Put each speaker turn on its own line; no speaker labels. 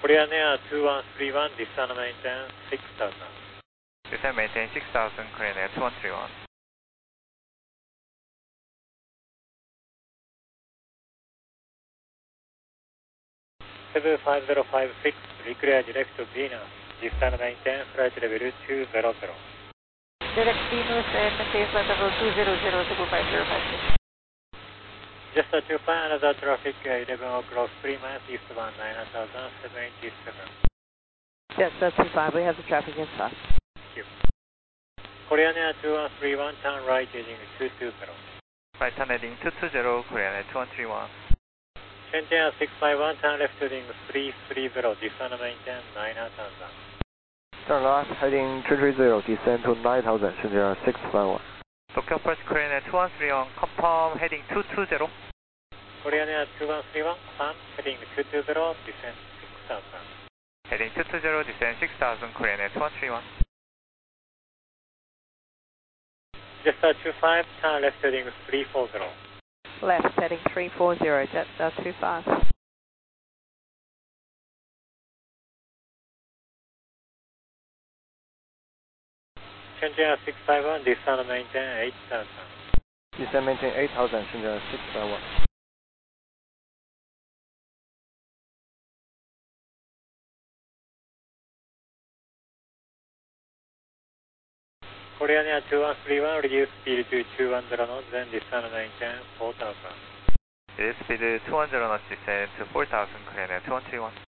Korean Air 2131, descend maintain 6000.
Descend maintain 6000, Korean Air 2131.
Cebu 5056, declared direct to Venus, descend maintain flight level 200.
Direct Venus and maintain flight level 200, Cebu 5056.
Just to find another traffic 11 o'clock 3 miles eastbound 9077.
Yes, that's 25. We have the traffic inside.
Thank you. Korean Air 2131, turn right heading 220.
Right turn heading 220, Korean Air 2131.
Shenzhen Air 651, turn left heading 330, descend maintain 9000.
Turn left heading 330, descend to 9000, Shenzhen Air 651.
Tokyo First, Korean Air 2131, confirm heading 220.
Korean Air 2131, confirm heading 220, descend 6000.
Heading 220, descend 6000, Korean Air 2131.
Jetstar 25, turn left heading 340.
Left heading 340, Jetstar 25.
Shenzhen Air 651, descend maintain 8000.
Descend maintain 8000, Shenzhen Air 651.
Korean Air 2131, reduce speed to 210 knots, then descend maintain 4000.
Reduce speed 200 knots, descend to 4000, Korean Air 2131.